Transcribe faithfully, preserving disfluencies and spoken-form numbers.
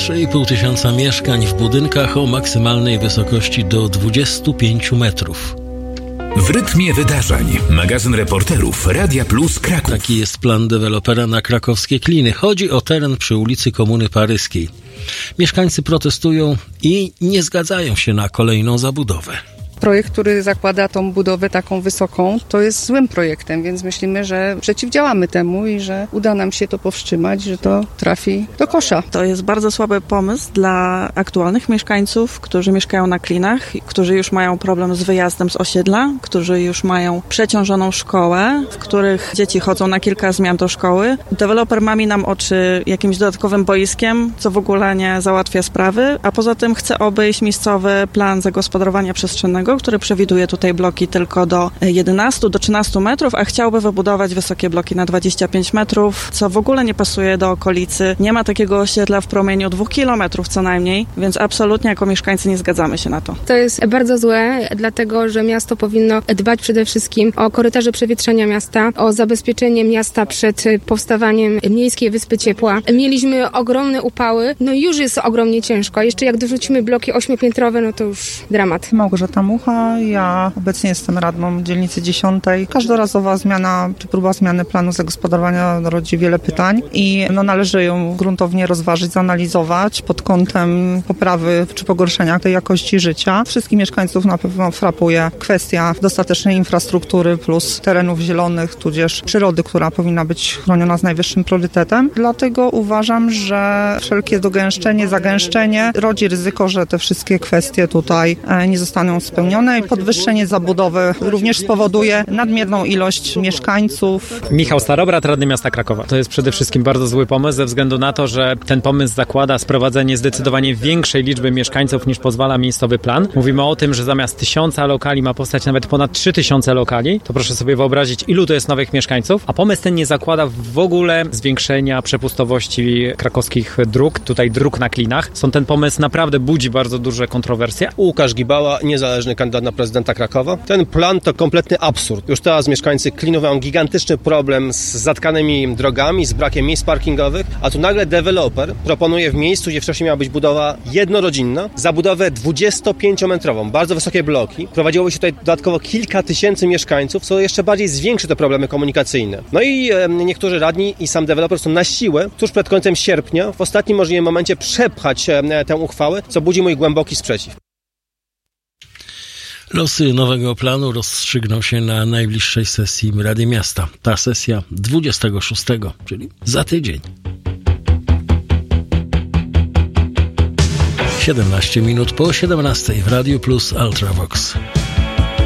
trzy i pół tysiąca mieszkań w budynkach o maksymalnej wysokości do dwudziestu pięciu metrów. W rytmie wydarzeń. Magazyn reporterów Radia Plus Kraków. Taki jest plan dewelopera na krakowskie Kliny. Chodzi o teren przy ulicy Komuny Paryskiej. Mieszkańcy protestują i nie zgadzają się na kolejną zabudowę. Projekt, który zakłada tą budowę taką wysoką, to jest złym projektem, więc myślimy, że przeciwdziałamy temu i że uda nam się to powstrzymać, że to trafi do kosza. To jest bardzo słaby pomysł dla aktualnych mieszkańców, którzy mieszkają na Klinach, którzy już mają problem z wyjazdem z osiedla, którzy już mają przeciążoną szkołę, w których dzieci chodzą na kilka zmian do szkoły. Deweloper mami nam oczy jakimś dodatkowym boiskiem, co w ogóle nie załatwia sprawy, a poza tym chce obejść miejscowy plan zagospodarowania przestrzennego, który przewiduje tutaj bloki tylko do jedenastu do trzynastu metrów, a chciałby wybudować wysokie bloki na dwadzieścia pięć metrów, co w ogóle nie pasuje do okolicy. Nie ma takiego osiedla w promieniu dwóch kilometrów co najmniej, więc absolutnie jako mieszkańcy nie zgadzamy się na to. To jest bardzo złe, dlatego że miasto powinno dbać przede wszystkim o korytarze przewietrzenia miasta, o zabezpieczenie miasta przed powstawaniem miejskiej wyspy ciepła. Mieliśmy ogromne upały, no i już jest ogromnie ciężko, a jeszcze jak dorzucimy bloki ośmiopiętrowe, no to już dramat. Małgorzata Mucha. Ja obecnie jestem radną dzielnicy dziesiątej. Każdorazowa zmiana czy próba zmiany planu zagospodarowania rodzi wiele pytań i no, należy ją gruntownie rozważyć, zanalizować pod kątem poprawy czy pogorszenia tej jakości życia. Wszystkich mieszkańców na pewno frapuje kwestia dostatecznej infrastruktury plus terenów zielonych, tudzież przyrody, która powinna być chroniona z najwyższym priorytetem. Dlatego uważam, że wszelkie dogęszczenie, zagęszczenie rodzi ryzyko, że te wszystkie kwestie tutaj nie zostaną spełnione. Podwyższenie zabudowy również spowoduje nadmierną ilość mieszkańców. Michał Starobrat, radny miasta Krakowa. To jest przede wszystkim bardzo zły pomysł ze względu na to, że ten pomysł zakłada sprowadzenie zdecydowanie większej liczby mieszkańców niż pozwala miejscowy plan. Mówimy o tym, że zamiast tysiąca lokali ma powstać nawet ponad trzy tysiące lokali. To proszę sobie wyobrazić, ilu to jest nowych mieszkańców. A pomysł ten nie zakłada w ogóle zwiększenia przepustowości krakowskich dróg, tutaj dróg na Klinach. Stąd ten pomysł naprawdę budzi bardzo duże kontrowersje. Łukasz Gibała, niezależny kandydat na prezydenta Krakowa. Ten plan to kompletny absurd. Już teraz mieszkańcy Klinów mają gigantyczny problem z zatkanymi drogami, z brakiem miejsc parkingowych, a tu nagle deweloper proponuje w miejscu, gdzie wcześniej miała być budowa jednorodzinna, zabudowę dwudziestopięciometrową, bardzo wysokie bloki. Prowadziłoby się tutaj dodatkowo kilka tysięcy mieszkańców, co jeszcze bardziej zwiększy te problemy komunikacyjne. No i e, niektórzy radni i sam deweloper są na siłę, tuż przed końcem sierpnia, w ostatnim możliwym momencie przepchać e, tę uchwałę, co budzi mój głęboki sprzeciw. Losy nowego planu rozstrzygną się na najbliższej sesji Rady Miasta. Ta sesja dwudziestego szóstego, czyli za tydzień. siedemnaście minut po siedemnastej w Radiu Plus Ultravox.